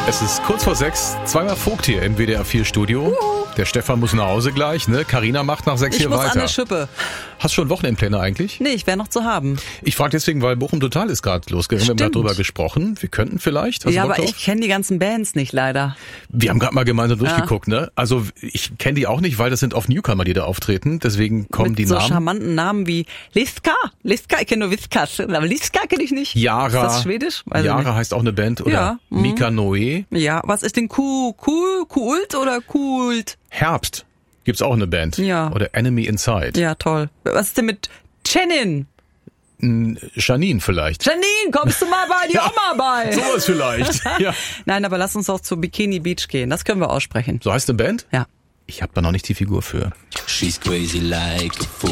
Es ist kurz vor 6, zweimal Vogt hier im WDR 4 Studio. Der Stefan muss nach Hause gleich, ne? Carina macht nach 6 hier weiter. Ich muss an der Schippe. Hast du schon Wochenendpläne eigentlich? Nee, ich wäre noch zu haben. Ich frage deswegen, weil Bochum Total ist gerade losgegangen. Wir haben gerade drüber gesprochen. Wir könnten vielleicht. Ja, aber ich kenne die ganzen Bands nicht, leider. Wir haben gerade mal gemeinsam durchgeguckt, ne? Also ich kenne die auch nicht, weil das sind oft Newcomer, die da auftreten. Deswegen kommen die Namen. Mit so Namen. charmanten Namen wie Liska, ich kenne nur Viskas, aber Liska kenne ich nicht. Yara. Ist das Schwedisch? Yara heißt auch eine Band. Oder ja. Mika Noe. Ja, was ist denn Kult oder Kult? Herbst gibt's auch eine Band. Ja. Oder Enemy Inside. Ja, toll. Was ist denn mit Chenin? Janine vielleicht. Janine, kommst du mal bei die Oma bei? Sowas vielleicht. Ja. Nein, aber lass uns auch zu Bikini Beach gehen. Das können wir aussprechen. So heißt eine Band? Ja. Ich habe da noch nicht die Figur für. She's crazy like a fool.